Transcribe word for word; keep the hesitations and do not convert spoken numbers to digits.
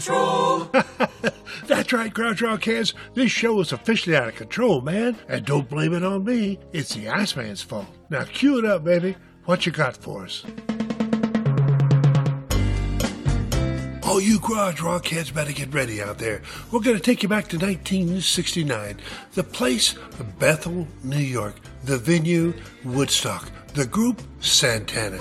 That's right, Garage Rock kids. This show is officially out of control, man. And don't blame it on me. It's the Iceman's fault. Now cue it up, baby. What you got for us? Oh, you Garage Rock kids better get ready out there. We're going to take you back to nineteen sixty-nine. The place, Bethel, New York. The venue, Woodstock. The group, Santana.